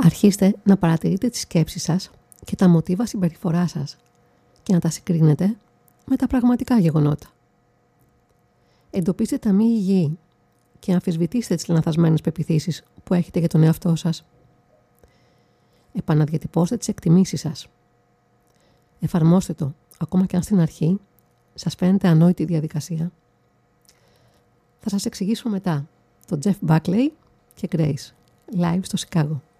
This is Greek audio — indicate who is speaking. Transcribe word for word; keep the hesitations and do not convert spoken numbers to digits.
Speaker 1: Αρχίστε να παρατηρείτε τις σκέψεις σας και τα μοτίβα συμπεριφοράς σας και να τα συγκρίνετε με τα πραγματικά γεγονότα. Εντοπίστε τα μη υγιή και αμφισβητήστε τις λανθασμένες πεποιθήσεις που έχετε για τον εαυτό σας. Επαναδιατυπώστε τις εκτιμήσεις σας. Εφαρμόστε το, ακόμα και αν στην αρχή σας φαίνεται ανόητη η διαδικασία. Θα σας εξηγήσω μετά το Jeff Buckley και Grace, live στο Σικάγο.